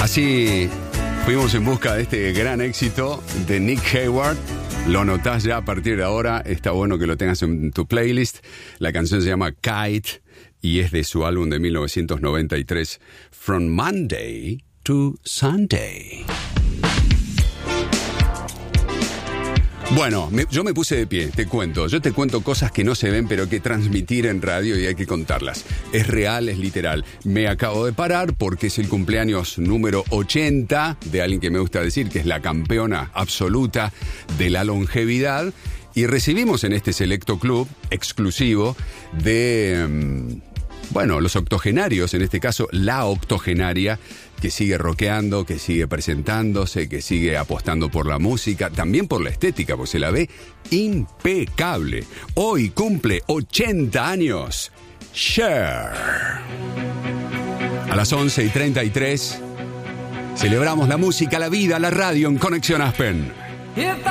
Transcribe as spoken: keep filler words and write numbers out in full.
Así fuimos en busca de este gran éxito de Nick Hayward. Lo notás ya a partir de ahora. Está bueno que lo tengas en tu playlist. La canción se llama Kite y es de su álbum de mil novecientos noventa y tres, From Monday to Sunday. Bueno, me, yo me puse de pie, te cuento. Yo te cuento cosas que no se ven, pero hay que transmitir en radio y hay que contarlas. Es real, es literal. Me acabo de parar porque es el cumpleaños número ochenta de alguien que me gusta decir que es la campeona absoluta de la longevidad. Y recibimos en este selecto club exclusivo de, bueno, los octogenarios, en este caso la octogenaria, que sigue rockeando, que sigue presentándose, que sigue apostando por la música, también por la estética, porque se la ve impecable. Hoy cumple ochenta años Cher. A las once y treinta y tres celebramos la música, la vida, la radio en Conexión Aspen.